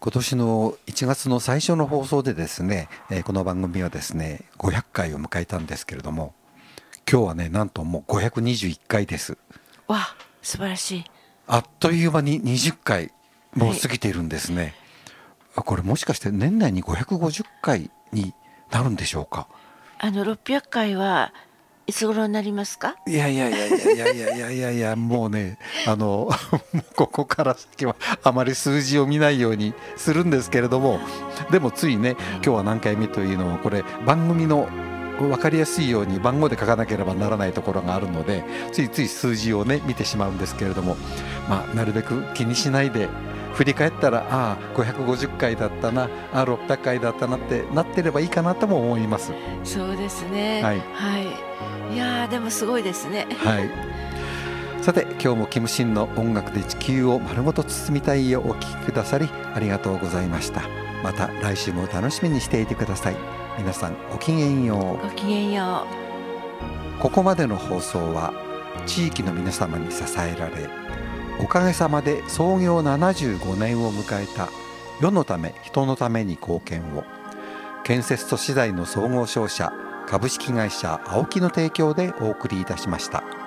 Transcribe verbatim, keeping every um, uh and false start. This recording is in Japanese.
今年のいちがつの最初の放送でですね、えーこの番組はですねごひゃっかいを迎えたんですけれども、今日はねなんともうごひゃくにじゅういっかいです。 わあ、素晴らしい。 あっという間ににじゅっかいもうはい。 過ぎているんですね。あこれもしかして年内にごひゃくごじゅっかいになるんでしょうか。 あのろっぴゃっかいはいつ頃になりますか？ いやいやいやいやいやいやいやいやいやもうねあのもうここから先はあまり数字を見ないようにするんですけれども、でもついね今日は何回目というのをこれ番組の分かりやすいように番号で書かなければならないところがあるので、ついつい数字をね見てしまうんですけれども、まあなるべく気にしないで振り返ったら、ああごひゃくごじゅっかいだったな、ああろっぴゃっかいだったなってなってればいいかなとも思います。 そうですね。 はいはい。いやーでもすごいですね。 はい。さて今日もキムシンの音楽で地球を丸ごと包みたいをお聴きくださりありがとうございました。また来週も楽しみにしていてください。皆さんごきげんよごきげんよう。ここまでの放送は地域の皆様に支えられ、おかげさまで創業ななじゅうごねんを迎えた世のため人のために貢献を、建設と資材の総合商社株式会社青木の提供でお送りいたしました。